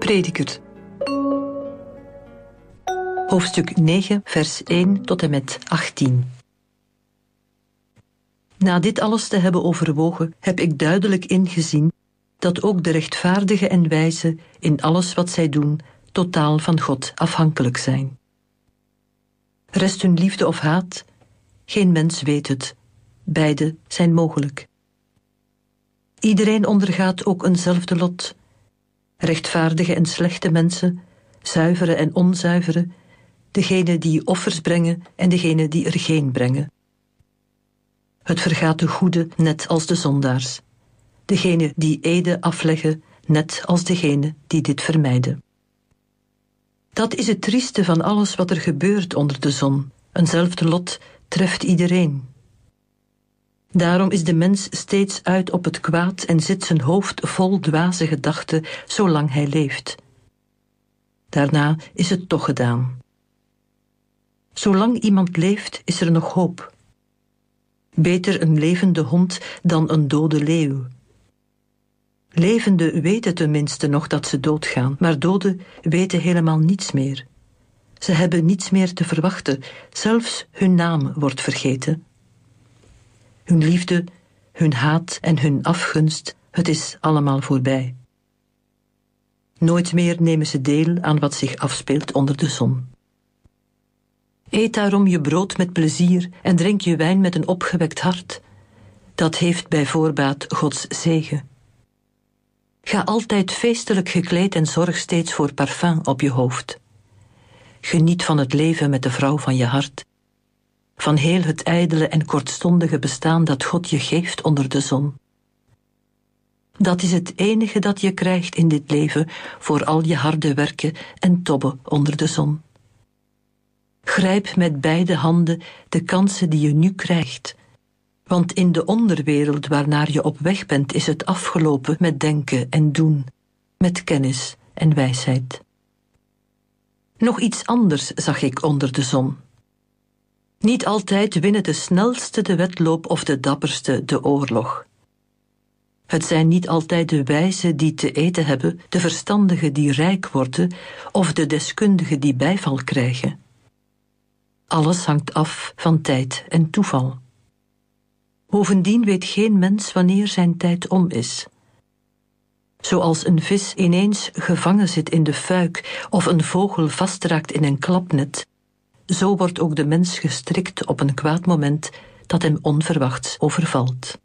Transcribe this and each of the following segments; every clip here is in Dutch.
Prediker. Hoofdstuk 9, vers 1 tot en met 18. Na dit alles te hebben overwogen, heb ik duidelijk ingezien dat ook de rechtvaardigen en wijzen in alles wat zij doen totaal van God afhankelijk zijn. Rest hun liefde of haat, geen mens weet het. Beide zijn mogelijk. Iedereen ondergaat ook eenzelfde lot. Rechtvaardige en slechte mensen, zuivere en onzuivere, degene die offers brengen en degene die er geen brengen. Het vergaat de goede net als de zondaars, degene die ede afleggen net als degene die dit vermijden. Dat is het trieste van alles wat er gebeurt onder de zon. Eenzelfde lot treft iedereen. Daarom is de mens steeds uit op het kwaad en zit zijn hoofd vol dwaze gedachten zolang hij leeft. Daarna is het toch gedaan. Zolang iemand leeft, is er nog hoop. Beter een levende hond dan een dode leeuw. Levenden weten tenminste nog dat ze doodgaan, maar doden weten helemaal niets meer. Ze hebben niets meer te verwachten, zelfs hun naam wordt vergeten. Hun liefde, hun haat en hun afgunst, het is allemaal voorbij. Nooit meer nemen ze deel aan wat zich afspeelt onder de zon. Eet daarom je brood met plezier en drink je wijn met een opgewekt hart. Dat heeft bij voorbaat Gods zegen. Ga altijd feestelijk gekleed en zorg steeds voor parfum op je hoofd. Geniet van het leven met de vrouw van je hart. Van heel het ijdele en kortstondige bestaan dat God je geeft onder de zon. Dat is het enige dat je krijgt in dit leven voor al je harde werken en tobben onder de zon. Grijp met beide handen de kansen die je nu krijgt. Want in de onderwereld waarnaar je op weg bent is het afgelopen met denken en doen, met kennis en wijsheid. Nog iets anders zag ik onder de zon. Niet altijd winnen de snelste de wedloop of de dapperste de oorlog. Het zijn niet altijd de wijzen die te eten hebben, de verstandigen die rijk worden of de deskundigen die bijval krijgen. Alles hangt af van tijd en toeval. Bovendien weet geen mens wanneer zijn tijd om is. Zoals een vis ineens gevangen zit in de fuik of een vogel vastraakt in een klapnet, zo wordt ook de mens gestrikt op een kwaad moment dat hem onverwachts overvalt.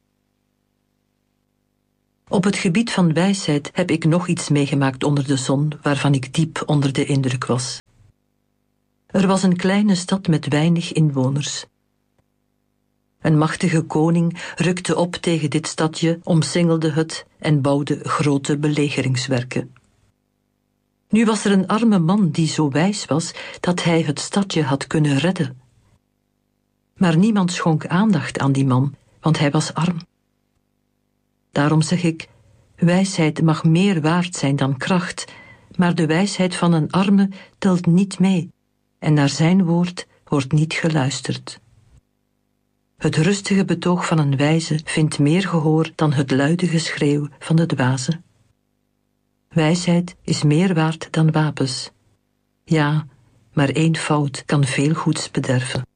Op het gebied van wijsheid heb ik nog iets meegemaakt onder de zon waarvan ik diep onder de indruk was. Er was een kleine stad met weinig inwoners. Een machtige koning rukte op tegen dit stadje, omsingelde het en bouwde grote belegeringswerken. Nu was er een arme man die zo wijs was dat hij het stadje had kunnen redden. Maar niemand schonk aandacht aan die man, want hij was arm. Daarom zeg ik, wijsheid mag meer waard zijn dan kracht, maar de wijsheid van een arme telt niet mee, en naar zijn woord wordt niet geluisterd. Het rustige betoog van een wijze vindt meer gehoor dan het luide geschreeuw van de dwaze. Wijsheid is meer waard dan wapens. Ja, maar één fout kan veel goeds bederven.